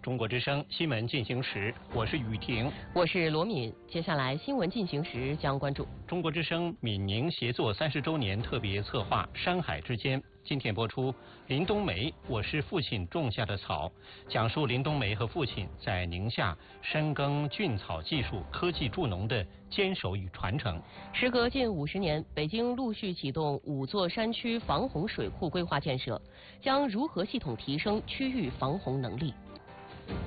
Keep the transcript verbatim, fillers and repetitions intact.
中国之声新闻进行时，我是雨婷， 我是罗敏。接下来新闻进行时将关注中国之声闽宁协作三十周年特别策划《山海之间》。今天播出林冬梅，我是父亲种下的草，讲述林冬梅和父亲在宁夏深耕菌草技术、科技助农的坚守与传承。 时隔近五十年，北京陆续启动五座山区防洪水库规划建设，将如何系统提升区域防洪能力？